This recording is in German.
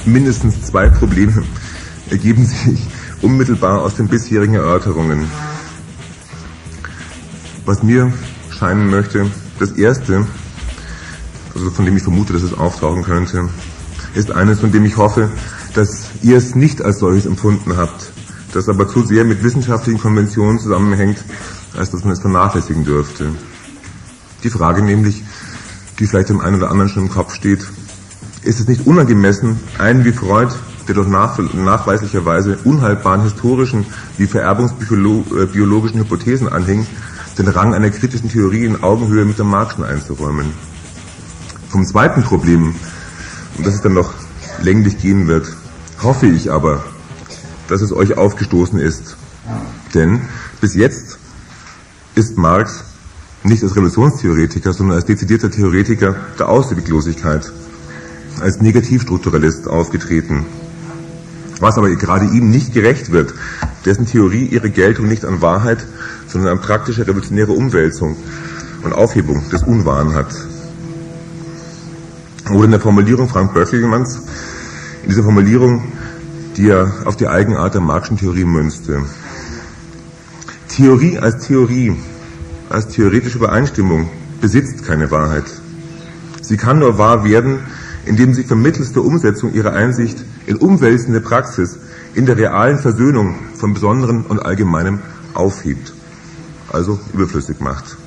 Mindestens zwei Probleme ergeben sich unmittelbar aus den bisherigen Erörterungen. Was mir scheinen möchte, das erste, also von dem ich vermute, dass es auftauchen könnte, ist eines, von dem ich hoffe, dass ihr es nicht als solches empfunden habt, das aber zu sehr mit wissenschaftlichen Konventionen zusammenhängt, als dass man es vernachlässigen dürfte. Die Frage nämlich, die vielleicht dem einen oder anderen schon im Kopf steht: Ist es nicht unangemessen, einen wie Freud, der doch nachweislicherweise unhaltbaren historischen wie vererbungsbiologischen Hypothesen anhing, den Rang einer kritischen Theorie in Augenhöhe mit der Marxischen einzuräumen? Vom zweiten Problem, um das es dann noch länglich gehen wird, hoffe ich aber, dass es euch aufgestoßen ist. Denn bis jetzt ist Marx nicht als Revolutionstheoretiker, sondern als dezidierter Theoretiker der Ausweglosigkeit, als Negativstrukturalist aufgetreten. Was aber gerade ihm nicht gerecht wird, dessen Theorie ihre Geltung nicht an Wahrheit, sondern an praktische revolutionäre Umwälzung und Aufhebung des Unwahren hat. Oder in der Formulierung Frank Böckelmanns, in dieser Formulierung, die er auf die Eigenart der Marxischen Theorie münzte: Theorie, als theoretische Übereinstimmung, besitzt keine Wahrheit. Sie kann nur wahr werden, indem sie vermittels der Umsetzung ihrer Einsicht in umwälzende Praxis, in der realen Versöhnung von Besonderem und Allgemeinem aufhebt, also überflüssig macht.